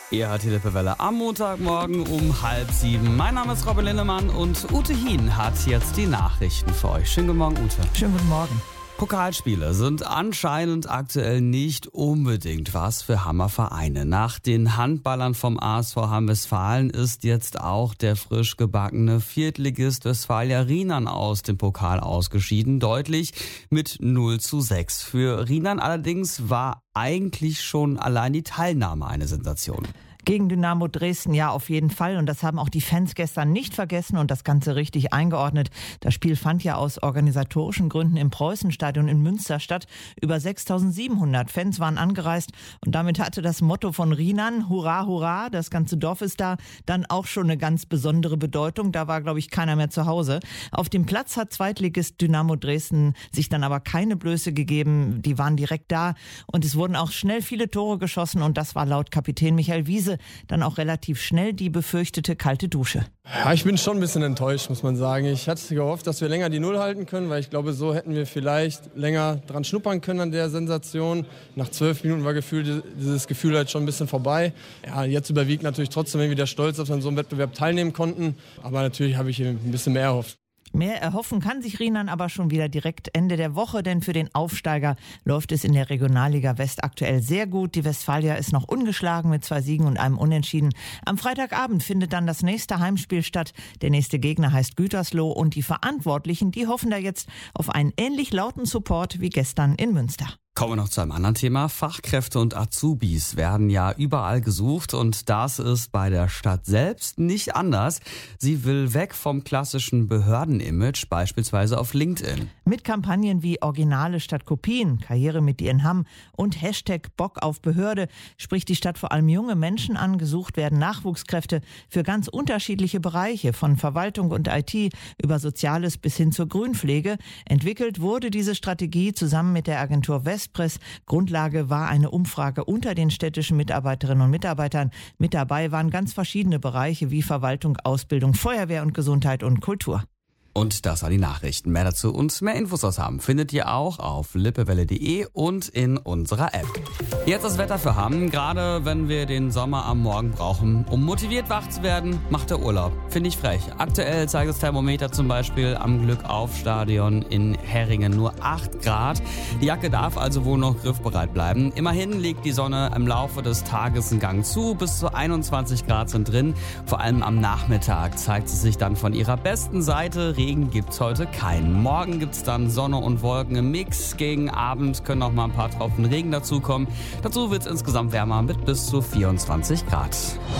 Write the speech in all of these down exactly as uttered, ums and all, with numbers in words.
Ihr hört die Lippewelle am Montagmorgen um halb sieben. Mein Name ist Robin Linnemann und Ute Hien hat jetzt die Nachrichten für euch. Schönen guten Morgen, Ute. Schönen guten Morgen. Pokalspiele sind anscheinend aktuell nicht unbedingt was für Hammervereine. Nach den Handballern vom A S V Hamm-Westfalen ist jetzt auch der frisch gebackene Viertligist Westfalia Rienan aus dem Pokal ausgeschieden. Deutlich mit null zu sechs. Für Rienan allerdings war eigentlich schon allein die Teilnahme eine Sensation. Gegen Dynamo Dresden ja auf jeden Fall, und das haben auch die Fans gestern nicht vergessen und das Ganze richtig eingeordnet. Das Spiel fand ja aus organisatorischen Gründen im Preußenstadion in Münster statt. Über sechstausendsiebenhundert Fans waren angereist und damit hatte das Motto von Rienan, Hurra, Hurra, das ganze Dorf ist da, dann auch schon eine ganz besondere Bedeutung. Da war, glaube ich, keiner mehr zu Hause. Auf dem Platz hat Zweitligist Dynamo Dresden sich dann aber keine Blöße gegeben. Die waren direkt da und es wurden auch schnell viele Tore geschossen und das war laut Kapitän Michael Wiese dann auch relativ schnell die befürchtete kalte Dusche. Ja, ich bin schon ein bisschen enttäuscht, muss man sagen. Ich hatte gehofft, dass wir länger die Null halten können, weil ich glaube, so hätten wir vielleicht länger dran schnuppern können an der Sensation. Nach zwölf Minuten war gefühlt, dieses Gefühl halt schon ein bisschen vorbei. Ja, jetzt überwiegt natürlich trotzdem irgendwie der Stolz, dass wir an so einem Wettbewerb teilnehmen konnten. Aber natürlich habe ich ein bisschen mehr erhofft. Mehr erhoffen kann sich Rienan aber schon wieder direkt Ende der Woche, denn für den Aufsteiger läuft es in der Regionalliga West aktuell sehr gut. Die Westfalia ist noch ungeschlagen mit zwei Siegen und einem Unentschieden. Am Freitagabend findet dann das nächste Heimspiel statt. Der nächste Gegner heißt Gütersloh und die Verantwortlichen, die hoffen da jetzt auf einen ähnlich lauten Support wie gestern in Münster. Kommen wir noch zu einem anderen Thema. Fachkräfte und Azubis werden ja überall gesucht und das ist bei der Stadt selbst nicht anders. Sie will weg vom klassischen Behördenimage, beispielsweise auf LinkedIn. Mit Kampagnen wie Originale statt Kopien, Karriere mit dir in Hamm und Hashtag Bock auf Behörde spricht die Stadt vor allem junge Menschen an. Gesucht werden Nachwuchskräfte für ganz unterschiedliche Bereiche, von Verwaltung und I T über Soziales bis hin zur Grünpflege. Entwickelt wurde diese Strategie zusammen mit der Agentur Westpress. Grundlage war eine Umfrage unter den städtischen Mitarbeiterinnen und Mitarbeitern. Mit dabei waren ganz verschiedene Bereiche wie Verwaltung, Ausbildung, Feuerwehr und Gesundheit und Kultur. Und das waren die Nachrichten. Mehr dazu und mehr Infos aus Hamm findet ihr auch auf lippewelle punkt de und in unserer App. Jetzt das Wetter für Hamm. Gerade wenn wir den Sommer am Morgen brauchen, um motiviert wach zu werden, macht der Urlaub. Finde ich frech. Aktuell zeigt das Thermometer zum Beispiel am Glückauf-Stadion in Herringen nur acht Grad. Die Jacke darf also wohl noch griffbereit bleiben. Immerhin legt die Sonne im Laufe des Tages einen Gang zu. Bis zu einundzwanzig Grad sind drin. Vor allem am Nachmittag zeigt sie sich dann von ihrer besten Seite. Regen gibt's heute keinen. Morgen gibt's dann Sonne und Wolken im Mix. Gegen Abend können noch mal ein paar Tropfen Regen dazukommen. Dazu wird's insgesamt wärmer mit bis zu vierundzwanzig Grad.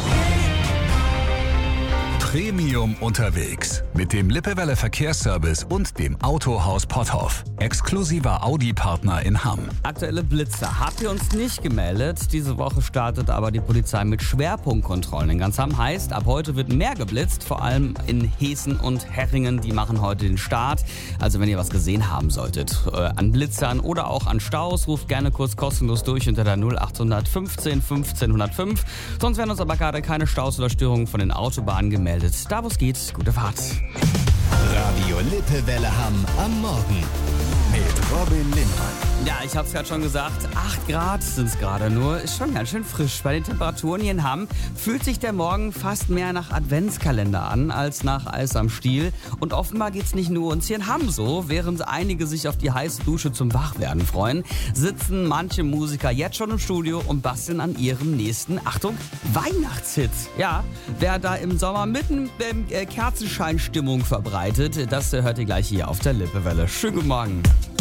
Premium unterwegs mit dem Lippewelle Verkehrsservice und dem Autohaus Potthoff. Exklusiver Audi-Partner in Hamm. Aktuelle Blitzer habt ihr uns nicht gemeldet. Diese Woche startet aber die Polizei mit Schwerpunktkontrollen in ganz Hamm. Heißt, ab heute wird mehr geblitzt, vor allem in Heßen und Herringen. Die machen heute den Start. Also wenn ihr was gesehen haben solltet äh, an Blitzern oder auch an Staus, ruft gerne kurz kostenlos durch unter der null acht fünfzehn fünfzehn null fünf. Sonst werden uns aber gerade keine Staus oder Störungen von den Autobahnen gemeldet. Da wo es geht, gute Fahrt. Radio Lippewelle Hamm am Morgen mit Robin Linnemann. Ja, ich hab's gerade schon gesagt, acht Grad sind's gerade nur. Ist schon ganz schön frisch. Bei den Temperaturen hier in Hamm fühlt sich der Morgen fast mehr nach Adventskalender an als nach Eis am Stiel. Und offenbar geht's nicht nur uns hier in Hamm so. Während einige sich auf die heiße Dusche zum Wachwerden freuen, sitzen manche Musiker jetzt schon im Studio und basteln an ihrem nächsten, Achtung, Weihnachtshit. Ja, wer da im Sommer mitten in äh, Kerzenscheinstimmung verbreitet, das hört ihr gleich hier auf der Lippewelle. Schönen guten Morgen.